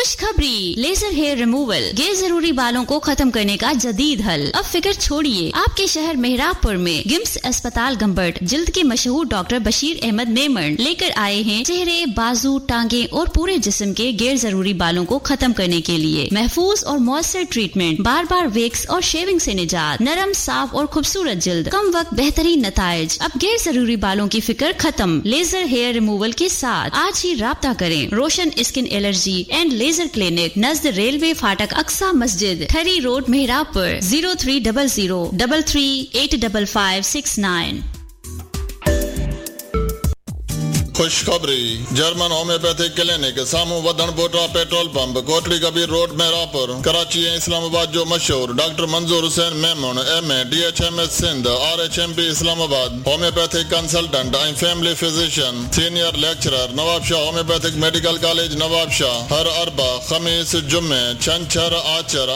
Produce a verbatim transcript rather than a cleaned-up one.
खुशखबरी, laser hair removal गैर जरूरी बालों को खत्म करने का जदीद हल। अब फिक्र छोड़िए, आपके शहर मेहराबपुर में गिम्स अस्पताल गंबट जिल्द के मशहूर डॉक्टर बशीर अहमद मेमन लेकर आए हैं चेहरे, बाजू, टांगे और पूरे जिस्म के गैर जरूरी बालों को खत्म करने के लिए महफूज और मौसर ट्रीटमेंट, बार बार वेक्स और शेविंग से निजात, नरम, साफ और खूबसूरत जिल्द, कम वक्त बेहतरीन नताइज। अब गैर जरूरी बालों की फिक्र खत्म लेजर हेयर रिमूवल के साथ। आज ही राब्ता करें। रोशन skin allergy and laser clinic, Najd railway फाटक, अक्सा मस्जिद, ठरी road, मेहराबपुर। Zero three double zero double three eight double five six nine. खुशखबरी, जर्मन होम्योपैथिक क्लिनिक सामू वधन बोटा petrol pump, Kotri Kabir road, Mehrabpur, Karachi ऐं इस्लामाबाद जो मशहूर डॉक्टर मंजूर Hussain Memon M A D H M S Sindh R H M P Islamabad, homeopathic consultant ऐं family physician, senior lecturer, Nawab Shah homeopathic medical college Nawab Shah. हर अरबा, खमीस, जुम्मे, छंछर, आचर